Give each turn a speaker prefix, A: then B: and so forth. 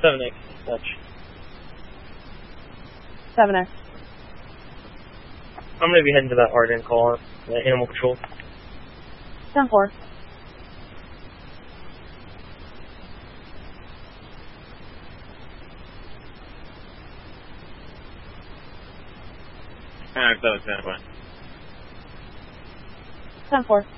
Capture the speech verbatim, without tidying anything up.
A: seven X, touch.
B: seven X.
A: I'm going to be heading to that Arden call, the animal control.
B: ten four.
C: Alright, that was that one.
B: ten four.